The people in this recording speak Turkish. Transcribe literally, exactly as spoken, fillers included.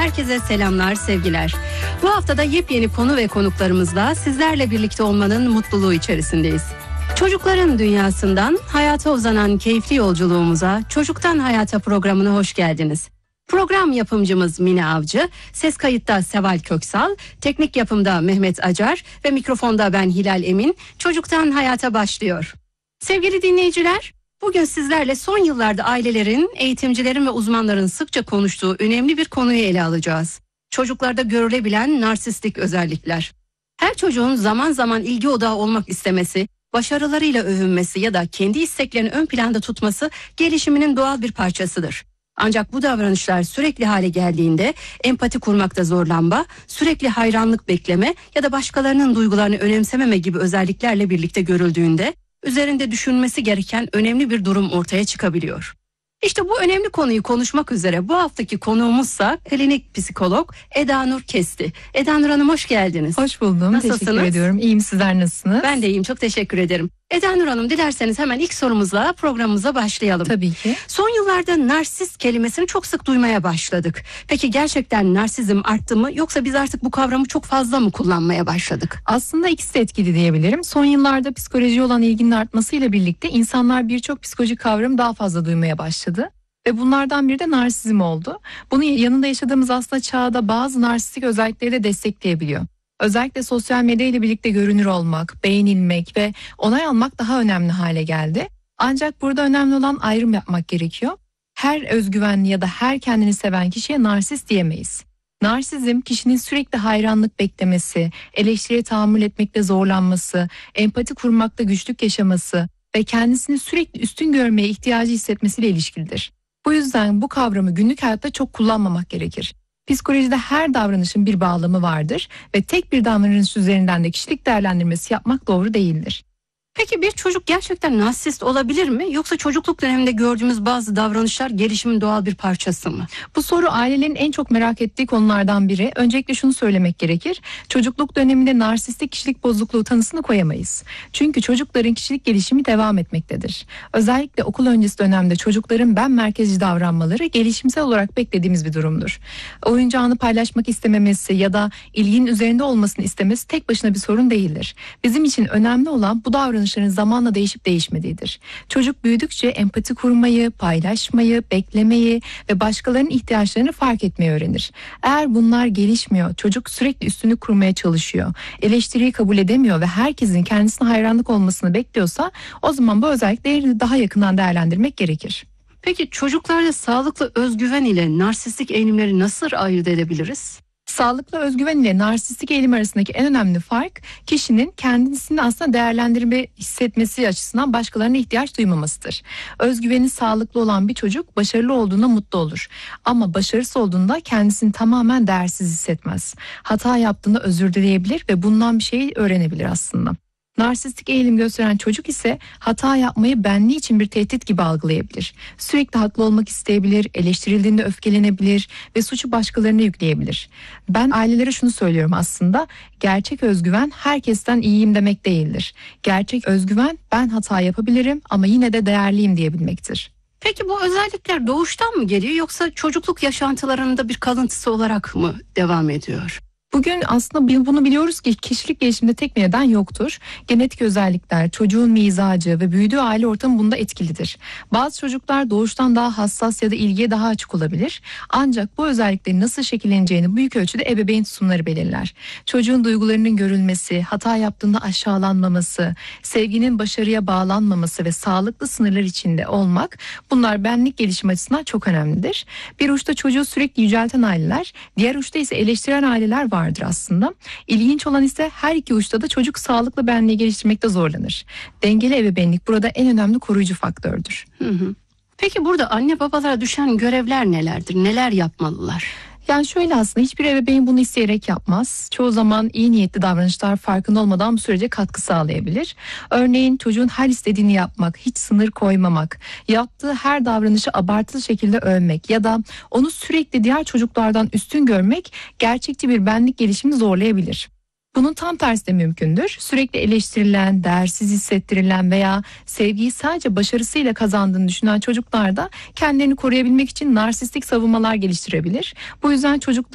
herkese selamlar, sevgiler. Bu haftada yepyeni konu ve konuklarımızla sizlerle birlikte olmanın mutluluğu içerisindeyiz. Çocukların dünyasından hayata uzanan keyifli yolculuğumuza Çocuktan Hayata programına hoş geldiniz. Program yapımcımız Mine Avcı, ses kayıtta Seval Köksal, teknik yapımda Mehmet Acar ve mikrofonda ben Hilal Emin. Çocuktan Hayata başlıyor. Sevgili dinleyiciler, bugün sizlerle son yıllarda ailelerin, eğitimcilerin ve uzmanların sıkça konuştuğu önemli bir konuyu ele alacağız. Çocuklarda görülebilen narsistik özellikler. Her çocuğun zaman zaman ilgi odağı olmak istemesi, başarılarıyla övünmesi ya da kendi isteklerini ön planda tutması gelişiminin doğal bir parçasıdır. Ancak bu davranışlar sürekli hale geldiğinde empati kurmakta zorlanma, sürekli hayranlık bekleme ya da başkalarının duygularını önemsememe gibi özelliklerle birlikte görüldüğünde üzerinde düşünmesi gereken önemli bir durum ortaya çıkabiliyor. İşte bu önemli konuyu konuşmak üzere bu haftaki konuğumuzsa klinik psikolog Eda Nur Kesti. Eda Nur Hanım, hoş geldiniz. Hoş buldum. Nasılsınız? Teşekkür ediyorum. İyiyim, sizler nasılsınız? Ben de iyiyim, çok teşekkür ederim. Eda Nur Hanım, dilerseniz hemen ilk sorumuzla programımıza başlayalım. Tabii ki. Son yıllarda narsist kelimesini çok sık duymaya başladık. Peki gerçekten narsizm arttı mı, yoksa biz artık bu kavramı çok fazla mı kullanmaya başladık? Aslında ikisi de etkili diyebilirim. Son yıllarda psikolojiye olan ilginin artmasıyla birlikte insanlar birçok psikolojik kavramı daha fazla duymaya başladı. Ve bunlardan biri de narsizm oldu. Bunun yanında yaşadığımız aslında çağda bazı narsistik özellikleri de destekleyebiliyor. Özellikle sosyal medya ile birlikte görünür olmak, beğenilmek ve onay almak daha önemli hale geldi. Ancak burada önemli olan ayrım yapmak gerekiyor. Her özgüvenli ya da her kendini seven kişiye narsist diyemeyiz. Narsizm, kişinin sürekli hayranlık beklemesi, eleştiriye tahammül etmekte zorlanması, empati kurmakta güçlük yaşaması ve kendisini sürekli üstün görmeye ihtiyacı hissetmesiyle ilişkilidir. Bu yüzden bu kavramı günlük hayatta çok kullanmamak gerekir. Psikolojide her davranışın bir bağlamı vardır ve tek bir davranış üzerinden de kişilik değerlendirmesi yapmak doğru değildir. Peki bir çocuk gerçekten narsist olabilir mi? Yoksa çocukluk döneminde gördüğümüz bazı davranışlar gelişimin doğal bir parçası mı? Bu soru ailelerin en çok merak ettiği konulardan biri. Öncelikle şunu söylemek gerekir. Çocukluk döneminde narsistik kişilik bozukluğu tanısını koyamayız. Çünkü çocukların kişilik gelişimi devam etmektedir. Özellikle okul öncesi dönemde çocukların ben merkezci davranmaları gelişimsel olarak beklediğimiz bir durumdur. Oyuncağını paylaşmak istememesi ya da ilginin üzerinde olmasını istemesi tek başına bir sorun değildir. Bizim için önemli olan bu davranış zamanla değişip değişmediğidir. Çocuk büyüdükçe empati kurmayı, paylaşmayı, beklemeyi ve başkalarının ihtiyaçlarını fark etmeyi öğrenir. Eğer bunlar gelişmiyor, çocuk sürekli üstünlük kurmaya çalışıyor, eleştiriyi kabul edemiyor ve herkesin kendisine hayranlık olmasını bekliyorsa, o zaman bu özellikleri daha yakından değerlendirmek gerekir. Peki çocuklarda sağlıklı özgüven ile narsistik eğilimleri nasıl ayırt edebiliriz? Sağlıklı özgüven ile narsistik eğilim arasındaki en önemli fark, kişinin kendisini aslında değerlendirme hissetmesi açısından başkalarına ihtiyaç duymamasıdır. Özgüveni sağlıklı olan bir çocuk başarılı olduğunda mutlu olur. Ama başarısız olduğunda kendisini tamamen değersiz hissetmez. Hata yaptığında özür dileyebilir ve bundan bir şey öğrenebilir aslında. Narsistik eğilim gösteren çocuk ise hata yapmayı benliği için bir tehdit gibi algılayabilir. Sürekli haklı olmak isteyebilir, eleştirildiğinde öfkelenebilir ve suçu başkalarına yükleyebilir. Ben ailelere şunu söylüyorum aslında, gerçek özgüven herkesten iyiyim demek değildir. Gerçek özgüven ben hata yapabilirim ama yine de değerliyim diyebilmektir. Peki bu özellikler doğuştan mı geliyor, yoksa çocukluk yaşantılarında bir kalıntısı olarak mı devam ediyor? Bugün aslında bunu biliyoruz ki kişilik gelişiminde tek bir neden yoktur. Genetik özellikler, çocuğun mizacı ve büyüdüğü aile ortamı bunda etkilidir. Bazı çocuklar doğuştan daha hassas ya da ilgiye daha açık olabilir. Ancak bu özelliklerin nasıl şekilleneceğini büyük ölçüde ebeveyn tutumları belirler. Çocuğun duygularının görülmesi, hata yaptığında aşağılanmaması, sevginin başarıya bağlanmaması ve sağlıklı sınırlar içinde olmak, bunlar benlik gelişimi açısından çok önemlidir. Bir uçta çocuğu sürekli yücelten aileler, diğer uçta ise eleştiren aileler var. vardır aslında. İlginç olan ise her iki uçta da çocuk sağlıklı benliği geliştirmekte zorlanır. Dengeli ebeveynlik burada en önemli koruyucu faktördür. Hı hı. Peki burada anne babalara düşen görevler nelerdir? Neler yapmalılar? Yani şöyle, aslında hiçbir ebeveyn bunu isteyerek yapmaz. Çoğu zaman iyi niyetli davranışlar farkında olmadan bu sürece katkı sağlayabilir. Örneğin çocuğun her istediğini yapmak, hiç sınır koymamak, yaptığı her davranışı abartılı şekilde övmek ya da onu sürekli diğer çocuklardan üstün görmek gerçekçi bir benlik gelişimi zorlayabilir. Bunun tam tersi de mümkündür. Sürekli eleştirilen, değersiz hissettirilen veya sevgiyi sadece başarısıyla kazandığını düşünen çocuklar da kendilerini koruyabilmek için narsistik savunmalar geliştirebilir. Bu yüzden çocuklar